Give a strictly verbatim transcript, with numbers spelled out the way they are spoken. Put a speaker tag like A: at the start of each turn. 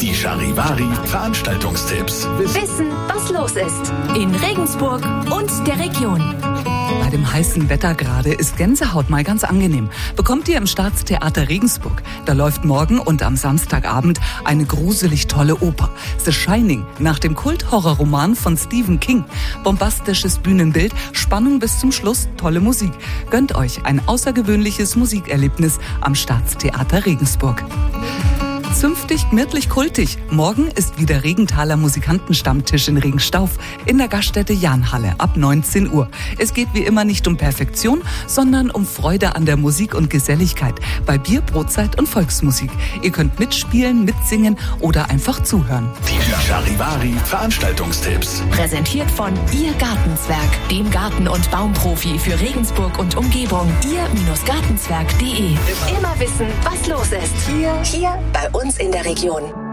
A: Die Charivari Veranstaltungstipps.
B: Wissen, was los ist. In Regensburg und der Region.
C: Bei dem heißen Wetter gerade ist Gänsehaut mal ganz angenehm. Bekommt ihr im Staatstheater Regensburg. Da läuft morgen und am Samstagabend eine gruselig tolle Oper. The Shining, nach dem Kult-Horrorroman von Stephen King. Bombastisches Bühnenbild, Spannung bis zum Schluss, tolle Musik. Gönnt euch ein außergewöhnliches Musikerlebnis am Staatstheater Regensburg. Zünftig, gemütlich, kultig. Morgen ist wieder Regenthaler Musikantenstammtisch in Regenstauf in der Gaststätte Jahnhalle ab neunzehn Uhr. Es geht wie immer nicht um Perfektion, sondern um Freude an der Musik und Geselligkeit bei Bier, Brotzeit und Volksmusik. Ihr könnt mitspielen, mitsingen oder einfach zuhören.
A: Die Charivari Veranstaltungstipps.
B: Präsentiert von Ihr Gartenzwerg, dem Garten- und Baumprofi für Regensburg und Umgebung. ihr Gartenzwerg punkt de. Immer wissen, was los ist. Hier, hier bei uns in der Region.